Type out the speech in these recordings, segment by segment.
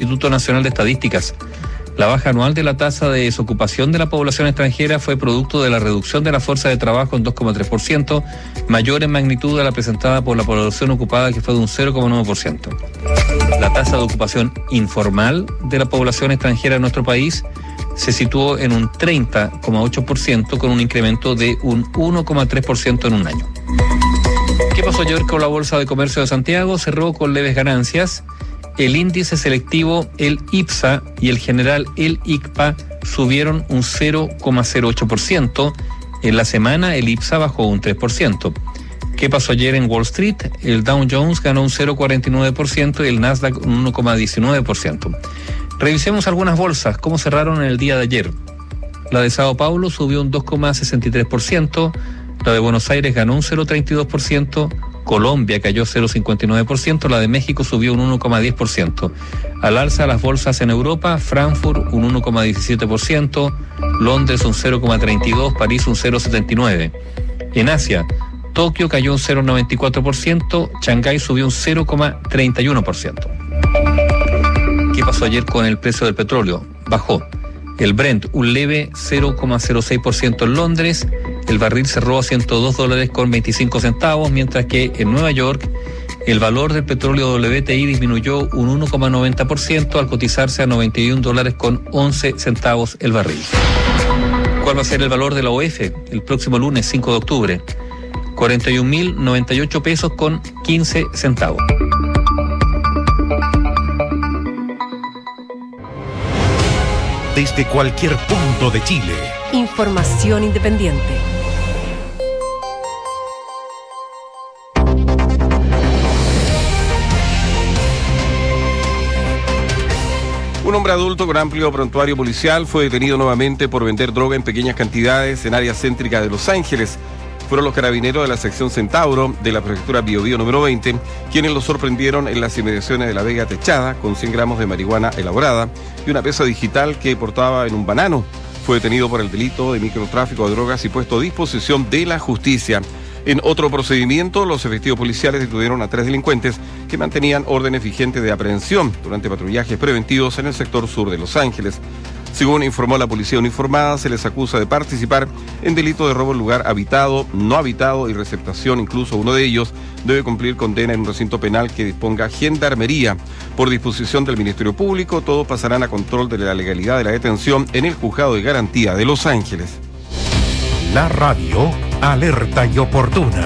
Instituto Nacional de Estadísticas. La baja anual de la tasa de desocupación de la población extranjera fue producto de la reducción de la fuerza de trabajo en 2,3%, mayor en magnitud a la presentada por la población ocupada, que fue de un 0,9%. La tasa de ocupación informal de la población extranjera en nuestro país se situó en un 30,8%, con un incremento de un 1,3% en un año. ¿Qué pasó ayer con la Bolsa de Comercio de Santiago? Cerró con leves ganancias. El índice selectivo, el IPSA, y el general, el ICPA, subieron un 0,08%. En la semana, el IPSA bajó un 3%. ¿Qué pasó ayer en Wall Street? El Dow Jones ganó un 0,49% y el Nasdaq un 1,19%. Revisemos algunas bolsas. ¿Cómo cerraron en el día de ayer? La de Sao Paulo subió un 2,63%. La de Buenos Aires ganó un 0,32%. Colombia cayó 0,59%, la de México subió un 1,10%. Al alza las bolsas en Europa, Frankfurt un 1,17%, Londres un 0,32%, París un 0,79%. En Asia, Tokio cayó un 0,94%, Shanghái subió un 0,31%. ¿Qué pasó ayer con el precio del petróleo? Bajó. El Brent un leve 0,06% en Londres. El barril cerró a $102.25, mientras que en Nueva York el valor del petróleo WTI disminuyó un 1,90% al cotizarse a $91.11 el barril. ¿Cuál va a ser el valor de la OF el próximo lunes 5 de octubre? 41.098 pesos con 15 centavos. Desde cualquier punto de Chile. Información independiente. Un hombre adulto con amplio prontuario policial fue detenido nuevamente por vender droga en pequeñas cantidades en área céntrica de Los Ángeles. Fueron los carabineros de la sección Centauro de la prefectura Biobío número 20 quienes lo sorprendieron en las inmediaciones de la Vega Techada con 100 gramos de marihuana elaborada y una pesa digital que portaba en un banano. Fue detenido por el delito de microtráfico de drogas y puesto a disposición de la justicia. En otro procedimiento, los efectivos policiales detuvieron a 3 delincuentes que mantenían órdenes vigentes de aprehensión durante patrullajes preventivos en el sector sur de Los Ángeles. Según informó la policía uniformada, se les acusa de participar en delito de robo en lugar habitado, no habitado y receptación. Incluso uno de ellos debe cumplir condena en un recinto penal que disponga Gendarmería. Por disposición del Ministerio Público, todos pasarán a control de la legalidad de la detención en el Juzgado de Garantía de Los Ángeles. La radio alerta y oportuna.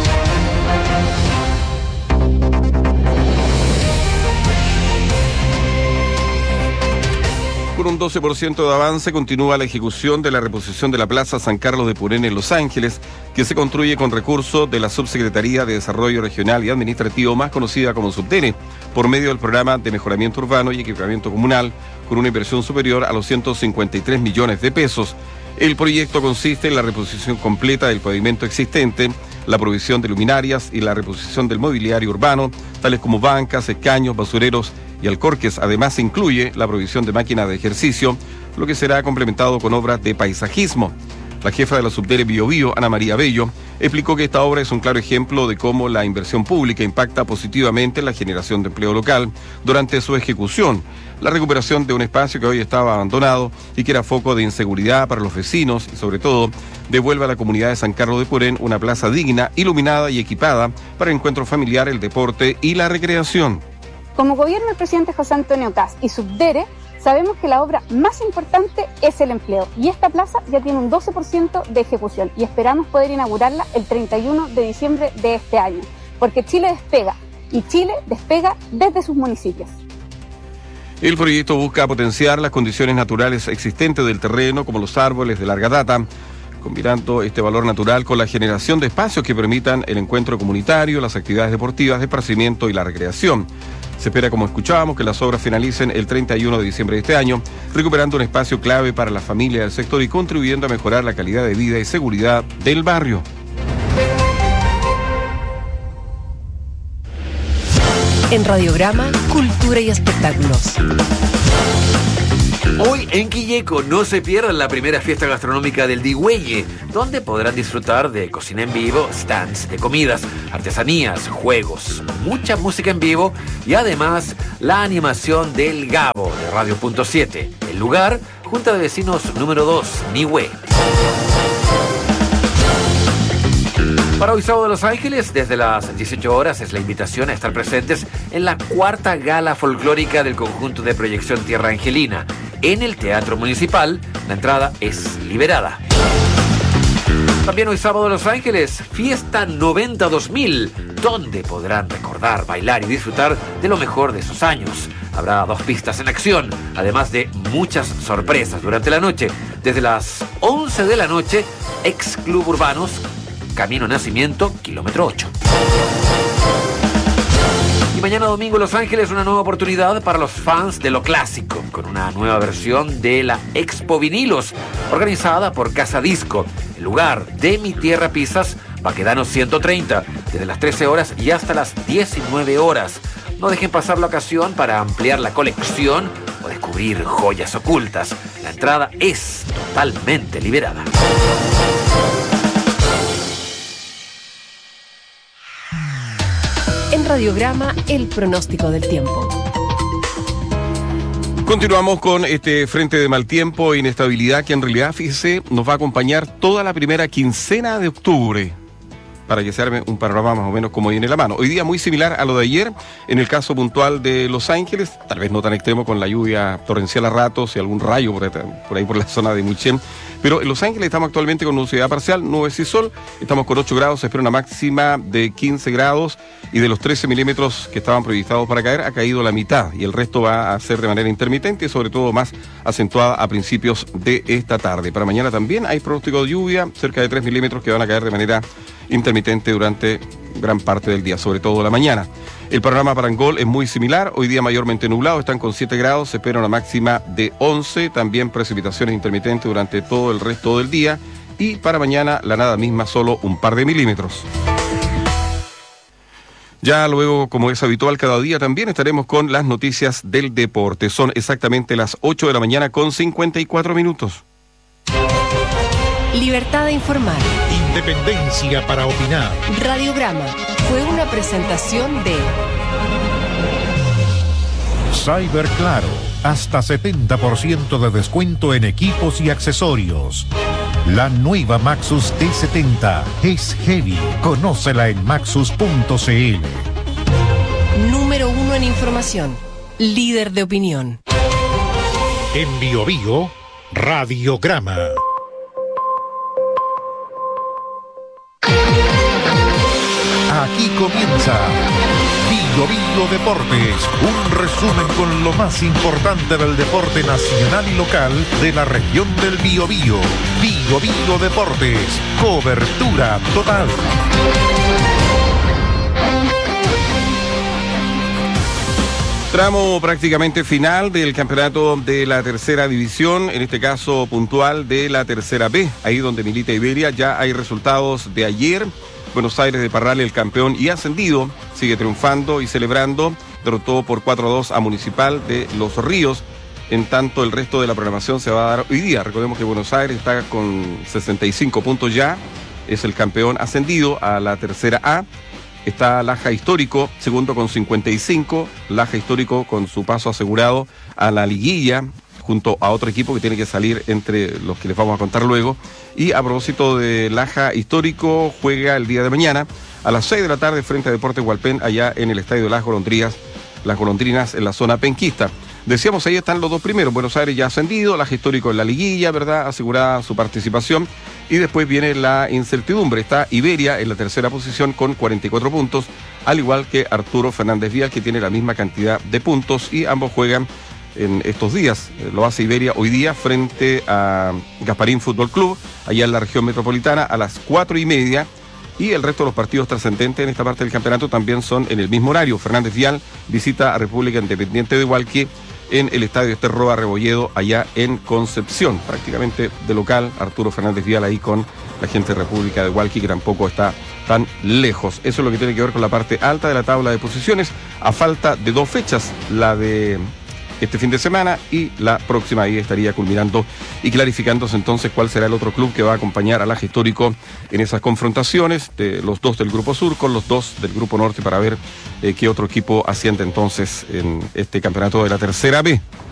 Con un 12% de avance continúa la ejecución de la reposición de la Plaza San Carlos de Purén en Los Ángeles, que se construye con recursos de la Subsecretaría de Desarrollo Regional y Administrativo, más conocida como Subdere, por medio del Programa de Mejoramiento Urbano y Equipamiento Comunal, con una inversión superior a los 153 millones de pesos. El proyecto consiste en la reposición completa del pavimento existente, la provisión de luminarias y la reposición del mobiliario urbano, tales como bancas, escaños, basureros y alcorques. Además, incluye la provisión de máquinas de ejercicio, lo que será complementado con obras de paisajismo. La jefa de la Subdere Biobío, Ana María Bello, explicó que esta obra es un claro ejemplo de cómo la inversión pública impacta positivamente en la generación de empleo local durante su ejecución, la recuperación de un espacio que hoy estaba abandonado y que era foco de inseguridad para los vecinos y, sobre todo, devuelve a la comunidad de San Carlos de Purén una plaza digna, iluminada y equipada para el encuentro familiar, el deporte y la recreación. Como gobierno del presidente José Antonio Kast y Subdere, sabemos que la obra más importante es el empleo y esta plaza ya tiene un 12% de ejecución y esperamos poder inaugurarla el 31 de diciembre de este año, porque Chile despega y Chile despega desde sus municipios. El proyecto busca potenciar las condiciones naturales existentes del terreno, como los árboles de larga data, combinando este valor natural con la generación de espacios que permitan el encuentro comunitario, las actividades deportivas, de esparcimiento y la recreación. Se espera, como escuchábamos, que las obras finalicen el 31 de diciembre de este año, recuperando un espacio clave para la familia del sector y contribuyendo a mejorar la calidad de vida y seguridad del barrio. En Radiograma, Cultura y Espectáculos. Hoy en Quilleco no se pierdan la primera fiesta gastronómica del Digüeye, donde podrán disfrutar de cocina en vivo, stands de comidas, artesanías, juegos, mucha música en vivo y además la animación del Gabo de Radio Punto 7. El lugar, Junta de Vecinos número 2, Nihue. Para hoy sábado en Los Ángeles, desde las 18 horas es la invitación a estar presentes en la cuarta gala folclórica del conjunto de proyección Tierra Angelina. En el Teatro Municipal, la entrada es liberada. También hoy sábado en Los Ángeles, Fiesta 90 2000, donde podrán recordar, bailar y disfrutar de lo mejor de sus años. Habrá 2 pistas en acción, además de muchas sorpresas durante la noche. Desde las 11 de la noche, ex Club Urbanos, Camino Nacimiento, kilómetro 8. Y mañana domingo en Los Ángeles, una nueva oportunidad para los fans de lo clásico, con una nueva versión de la Expo Vinilos, organizada por Casa Disco. El lugar de Mi Tierra Pisas, Baquedano 130, desde las 13 horas y hasta las 19 horas. No dejen pasar la ocasión para ampliar la colección o descubrir joyas ocultas. La entrada es totalmente liberada. En Radiograma, el pronóstico del tiempo. Continuamos con este frente de mal tiempo e inestabilidad que en realidad, fíjese, nos va a acompañar toda la primera quincena de octubre, para que se arme un panorama más o menos como viene la mano. Hoy día muy similar a lo de ayer, en el caso puntual de Los Ángeles, tal vez no tan extremo con la lluvia torrencial a ratos y algún rayo por ahí por la zona de Muchen. Pero en Los Ángeles estamos actualmente con nubosidad parcial, nubes y sol. Estamos con 8 grados, se espera una máxima de 15 grados y de los 13 milímetros que estaban previstados para caer, ha caído la mitad y el resto va a ser de manera intermitente y sobre todo más acentuada a principios de esta tarde. Para mañana también hay pronóstico de lluvia, cerca de 3 milímetros que van a caer de manera intermitente durante gran parte del día, sobre todo la mañana. El panorama para Angol es muy similar, hoy día mayormente nublado, están con 7 grados, se espera una máxima de 11, también precipitaciones intermitentes durante todo el resto del día y para mañana la nada misma, solo un par de milímetros. Ya luego, como es habitual cada día, también estaremos con las noticias del deporte. Son exactamente las 8 de la mañana con 54 minutos. Libertad de informar. Independencia para opinar. Radiograma fue una presentación de Cyber Claro, hasta 70% de descuento en equipos y accesorios. La nueva Maxus T70 es heavy. Conócela en maxus.cl. número 1 en información, líder de opinión. En Bio Bio, Radiograma. Aquí comienza Bio Bio Deportes, un resumen con lo más importante del deporte nacional y local de la región del Biobío. Bio Bio Deportes, cobertura total. Tramo prácticamente final del campeonato de la tercera división, en este caso puntual de la tercera B, ahí donde milita Iberia. Ya hay resultados de ayer. Buenos Aires de Parral, el campeón y ascendido, sigue triunfando y celebrando. Derrotó por 4-2 a Municipal de Los Ríos. En tanto, el resto de la programación se va a dar hoy día. Recordemos que Buenos Aires está con 65 puntos ya. Es el campeón ascendido a la tercera A. Está Laja Histórico, segundo con 55. Laja Histórico con su paso asegurado a la liguilla, junto a otro equipo que tiene que salir entre los que les vamos a contar luego. Y a propósito de Laja Histórico, juega el día de mañana a las 6 de la tarde frente a Deportes Hualpén, allá en el Estadio de Las Golondrinas en la zona penquista. Decíamos, ahí están los dos primeros. Buenos Aires ya ascendido, Laja Histórico en la liguilla, ¿verdad? Asegurada su participación. Y después viene la incertidumbre. Está Iberia en la tercera posición con 44 puntos, al igual que Arturo Fernández Vial, que tiene la misma cantidad de puntos, y ambos juegan en estos días. Lo hace Iberia hoy día frente a Gasparín Fútbol Club, allá en la región metropolitana, a las 4:30. Y el resto de los partidos trascendentes en esta parte del campeonato también son en el mismo horario. Fernández Vial visita a República Independiente de Hualqui en el Estadio Esterroa Rebolledo, allá en Concepción, prácticamente de local. Arturo Fernández Vial ahí con la gente de República de Hualqui, que tampoco está tan lejos. Eso es lo que tiene que ver con la parte alta de la tabla de posiciones, a falta de 2 fechas, la de este fin de semana y la próxima ahí estaría culminando y clarificándose entonces cuál será el otro club que va a acompañar a Laje Histórico en esas confrontaciones, de los dos del Grupo Sur con los dos del Grupo Norte, para ver qué otro equipo asciende entonces en este campeonato de la Tercera B.